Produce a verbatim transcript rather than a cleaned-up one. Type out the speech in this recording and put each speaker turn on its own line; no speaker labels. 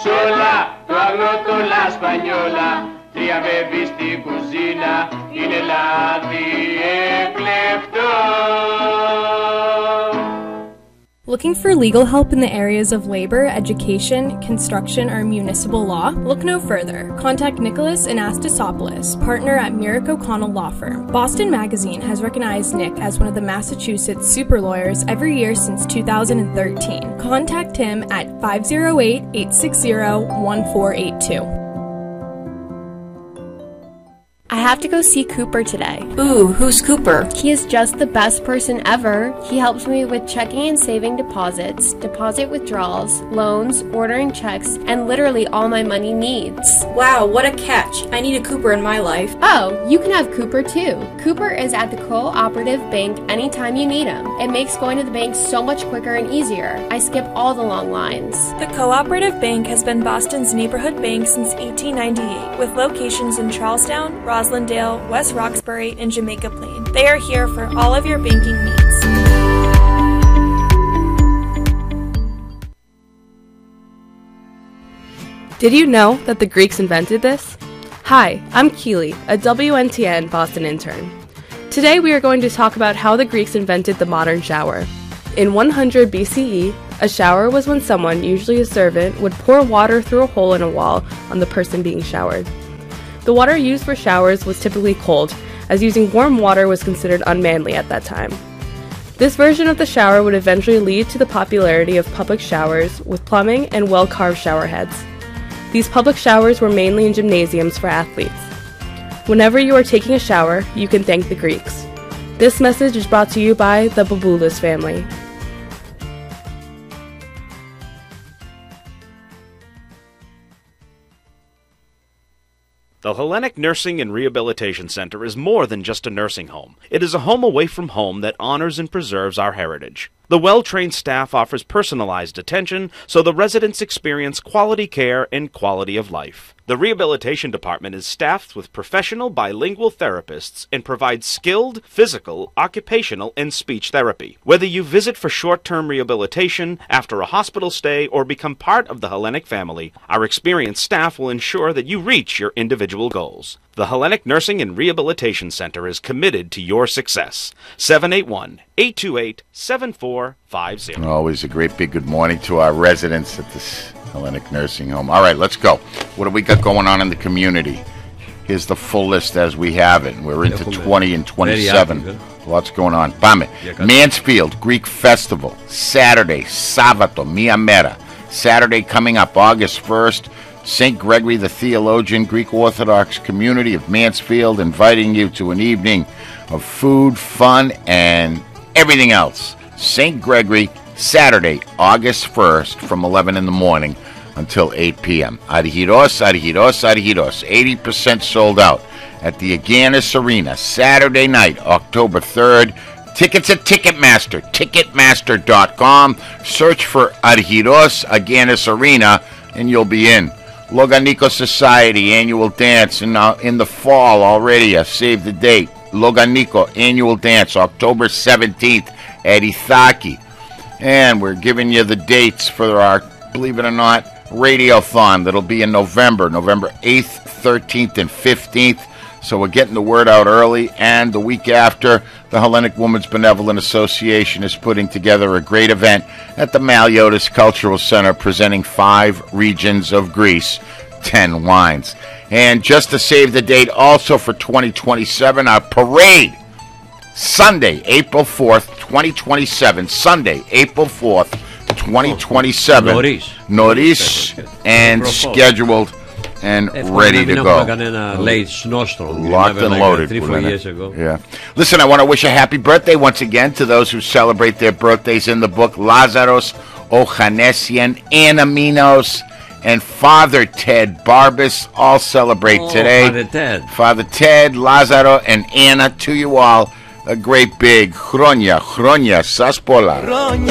sola, tu agnoto la spagnola, tria visti cucina, είναι λάδι εκλεπτό.
Looking for legal help in the areas of labor, education, construction, or municipal law? Look no further. Contact Nicholas Anastasopoulos, partner at Merrick O'Connell Law Firm. Boston Magazine has recognized Nick as one of the Massachusetts super lawyers every year since two thousand thirteen. Contact him at five oh eight, eight six zero, one four eight two.
I have to go see Cooper today.
Ooh, who's Cooper?
He is just the best person ever. He helps me with checking and saving deposits, deposit withdrawals, loans, ordering checks, and literally all my money needs.
Wow, what a catch. I need a Cooper in my life.
Oh, you can have Cooper too. Cooper is at the Cooperative Bank anytime you need him. It makes going to the bank so much quicker and easier. I skip all the long lines.
The Cooperative Bank has been Boston's neighborhood bank since eighteen ninety-eight, with locations in Charlestown, Roslindale, West Roxbury, and Jamaica Plain. They are here for all of your banking needs.
Did you know that the Greeks invented this? Hi, I'm Keely, a W N T N Boston intern. Today we are going to talk about how the Greeks invented the modern shower. In one hundred B C E, a shower was when someone, usually a servant, would pour water through a hole in a wall on the person being showered. The water used for showers was typically cold, as using warm water was considered unmanly at that time. This version of the shower would eventually lead to the popularity of public showers with plumbing and well-carved shower heads. These public showers were mainly in gymnasiums for athletes. Whenever you are taking a shower, you can thank the Greeks. This message is brought to you by the Boboulas family.
The Hellenic Nursing and Rehabilitation Center is more than just a nursing home. It is a home away from home that honors and preserves our heritage. The well-trained staff offers personalized attention so the residents experience quality care and quality of life. The rehabilitation department is staffed with professional bilingual therapists and provides skilled physical, occupational, and speech therapy. Whether you visit for short-term rehabilitation, after a hospital stay, or become part of the Hellenic family, our experienced staff will ensure that you reach your individual goals. The Hellenic Nursing and Rehabilitation Center is committed to your success. seven eight one, eight two eight, seven four five zero.
Always a great big good morning to our residents at this Hellenic Nursing Home. All right, let's go. What do we got going on in the community? Here's the full list as we have it. We're into twenty and twenty-seven. Lots going on. Πάμε. Mansfield Greek Festival, Saturday, Sábado, Mia Mera. Saturday coming up, August first. Saint Gregory the Theologian, Greek Orthodox community of Mansfield, inviting you to an evening of food, fun, and everything else. Saint Gregory, Saturday, August first, from eleven in the morning until eight p.m. Argyros, Argyros, Argyros. eighty percent sold out at the Agganis Arena, Saturday night, October third. Tickets at Ticketmaster, ticketmaster dot com. Search for Argyros Agganis Arena, and you'll be in. Loganico Society annual dance in, uh, in the fall already. Uh, save the date. Loganico annual dance, October seventeenth at Ithaki. And we're giving you the dates for our, believe it or not, Radiothon that'll be in November, November eighth, thirteenth, and fifteenth. So we're getting the word out early. And the week after, the Hellenic Women's Benevolent Association is putting together a great event at the Maliotis Cultural Center, presenting five regions of Greece, ten wines. And just to save the date, also for twenty twenty-seven, our parade, Sunday, April fourth, twenty twenty-seven, Sunday, April fourth, twenty twenty-seven, Noris, Noris and scheduled and ready to go. Locked and loaded.
Three, four years ago.
Yeah. Listen, I want to wish a happy birthday once again to those who celebrate their birthdays in the book. Lazaros Ohanessian, Anna Minos, and Father Ted Barbas all celebrate
oh,
today.
Father Ted.
Father Ted, Lazaro, and Anna, to you all, a great big Chronia, Chronia, Saspola.